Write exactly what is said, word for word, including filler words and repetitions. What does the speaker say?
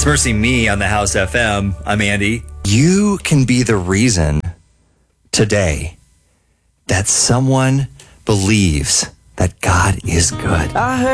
Mercy Me on the House F M. I'm Andy. You can be the reason today that someone believes that God is good. I heard